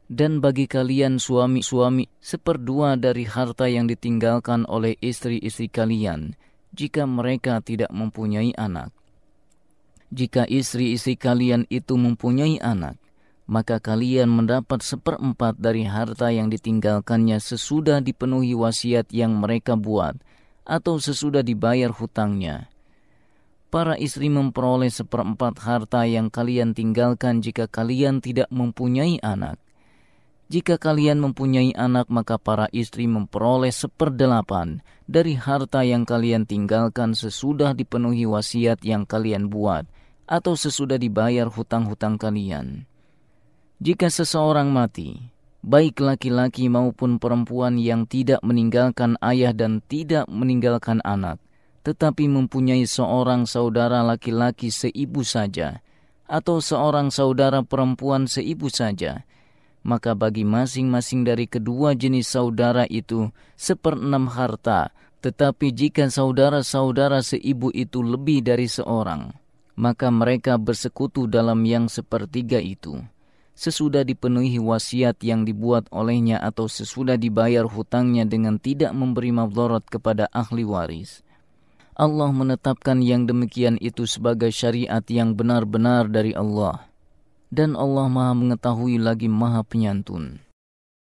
Dan bagi kalian suami-suami, 1/2 dari harta yang ditinggalkan oleh istri-istri kalian, jika mereka tidak mempunyai anak. Jika istri-istri kalian itu mempunyai anak, maka kalian mendapat 1/4 dari harta yang ditinggalkannya sesudah dipenuhi wasiat yang mereka buat, atau sesudah dibayar hutangnya. Para istri memperoleh 1/4 harta yang kalian tinggalkan jika kalian tidak mempunyai anak. Jika kalian mempunyai anak, maka para istri memperoleh 1/8 dari harta yang kalian tinggalkan sesudah dipenuhi wasiat yang kalian buat, atau sesudah dibayar hutang-hutang kalian. Jika seseorang mati, baik laki-laki maupun perempuan yang tidak meninggalkan ayah dan tidak meninggalkan anak, tetapi mempunyai seorang saudara laki-laki seibu saja, atau seorang saudara perempuan seibu saja, maka bagi masing-masing dari kedua jenis saudara itu 1/6 harta. Tetapi jika saudara-saudara seibu itu lebih dari seorang, maka mereka bersekutu dalam yang 1/3 itu, sesudah dipenuhi wasiat yang dibuat olehnya atau sesudah dibayar hutangnya dengan tidak memberi madharat kepada ahli waris. Allah menetapkan yang demikian itu sebagai syariat yang benar-benar dari Allah. Dan Allah Maha Mengetahui lagi Maha Penyantun.